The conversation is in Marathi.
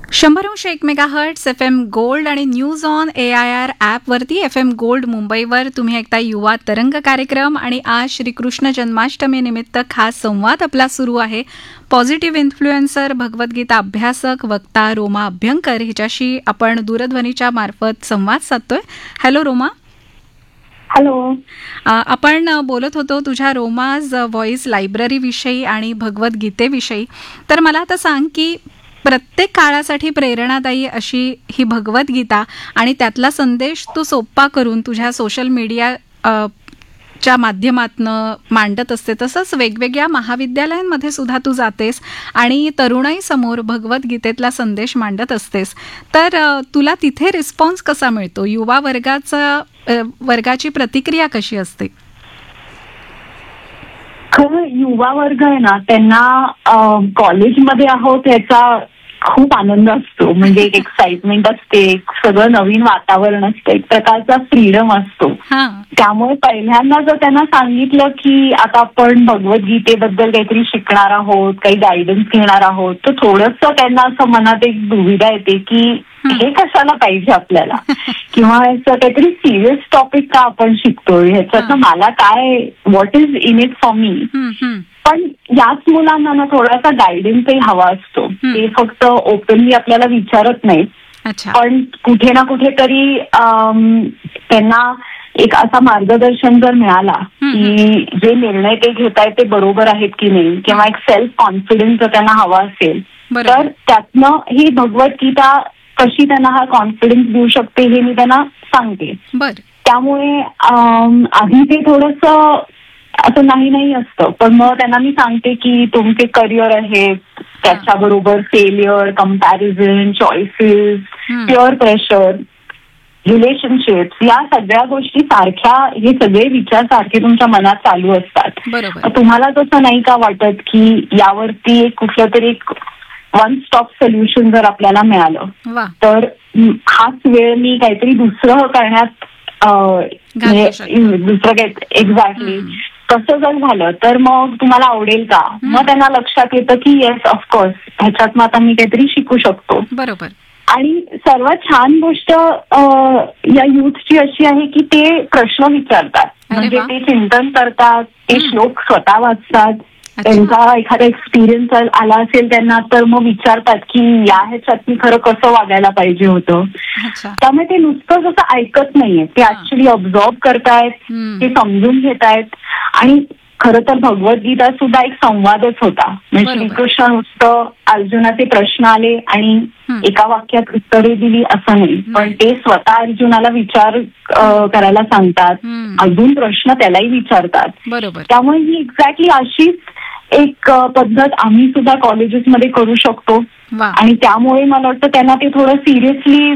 100.1 मेगाहर्ट्झ FM गोल्ड आणि न्यूज ऑन AIR ॲपवरती FM गोल्ड मुंबईवर तुम्ही ऐकता युवा तरंग कार्यक्रम. आणि आज श्रीकृष्ण जन्माष्टमी निमित्त खास संवाद आपला सुरू आहे. पॉझिटिव्ह इन्फ्लुएन्सर, भगवद्गीता अभ्यासक, वक्ता रोमा अभ्यंकर हिच्याशी आपण दूरध्वनीच्या मार्फत संवाद साधतोय. हॅलो रोमा. हॅलो. आपण बोलत होतो तुझ्या रोमाज व्हॉइस लायब्ररी विषयी आणि भगवद्गीतेविषयी. तर मला आता सांग की प्रत्येक काळासाठी प्रेरणादायी अशी ही भगवद्गीता आणि त्यातला संदेश तू सोपा करून तुझ्या सोशल मीडिया च्या माध्यमातनं मांडत असते. तसंच वेगवेगळ्या महाविद्यालयांमध्ये सुद्धा तू जातेस आणि तरुणाई समोर भगवद्गीतेतला संदेश मांडत असतेस. तर तुला तिथे रिस्पॉन्स कसा मिळतो? युवा वर्गाची प्रतिक्रिया कशी असते? खरं युवा वर्ग आहे ना, त्यांना कॉलेजमध्ये आहोत याचा खूप आनंद असतो. म्हणजे एक एक्साइटमेंट असते, सगळं नवीन वातावरण असतं, एक प्रकारचा फ्रीडम असतो. त्यामुळे पहिल्यांदा जर त्यांना सांगितलं की आता आपण भगवद्गीतेबद्दल काहीतरी शिकणार आहोत, काही गायडन्स घेणार आहोत, तर थोडंसं त्यांना असं मनात एक दुविधा येते की हे कशाला पाहिजे आपल्याला, किंवा असं काहीतरी सिरियस टॉपिक का आपण शिकतोय, ह्याच्यातनं मला काय, what is in it for me. पण याच मुलांना ना थोडासा गायडन्सही हवा असतो. ते फक्त ओपनली आपल्याला विचारत नाहीत, पण कुठे ना कुठेतरी त्यांना एक असा मार्गदर्शन जर मिळाला की जे निर्णय ते घेतायत ते बरोबर आहेत की नाही, किंवा एक सेल्फ कॉन्फिडन्स जर त्यांना हवा असेल, तर त्यातनं ही भगवद्गीता कशी त्यांना हा कॉन्फिडन्स देऊ शकते हे मी त्यांना सांगते. त्यामुळे आधी ते थोडंसं असं नाही असतं, पण मग त्यांना मी सांगते की तुमचे करिअर आहे, त्याच्याबरोबर failure, comparison, choices, pure pressure, relationships, या सगळ्या गोष्टी सारख्या, हे सगळे विचार सारखे तुमच्या मनात चालू असतात. तुम्हाला तसं नाही का वाटत की यावरती एक कुठलं तरी एक वन स्टॉप सोल्युशन जर आपल्याला मिळालं, तर हाच वेळ मी काहीतरी दुसरं करण्यात दुसरं काही एक्झॅक्टली तसं जर झालं तर मग तुम्हाला आवडेल का? मग त्यांना लक्षात येतं की येस, ऑफकोर्स, ह्याच्यात मग आता मी काहीतरी शिकू शकतो. बरोबर. आणि सर्वात छान गोष्ट या युथची अशी आहे की ते प्रश्न विचारतात, म्हणजे ते चिंतन करतात, ते श्लोक स्वतः वाचतात, त्यांचा एखादा एक्सपिरियन्स आला असेल त्यांना, तर मग विचारतात की या ह्याच्यात मी खरं कसं वागायला पाहिजे होतं. त्यामुळे ते नुसतं जसं ऐकत नाहीये, ते ऍक्च्युली ऑब्झर्व करतायत, ते समजून घेतायत. आणि खरं तर भगवद्गीता सुद्धा एक संवादच होता. म्हणजे श्रीकृष्ण नुसतं अर्जुनाचे प्रश्न आले आणि एका वाक्यात उत्तरे दिली असं नाही, पण ते स्वतः अर्जुनाला विचार करायला सांगतात, अजून प्रश्न त्यालाही विचारतात. त्यामुळे ही एक्झॅक्टली अशीच एक पद्धत आम्ही सुद्धा कॉलेजेसमध्ये करू शकतो. आणि त्यामुळे मला वाटतं त्यांना ते थोडं सिरियसली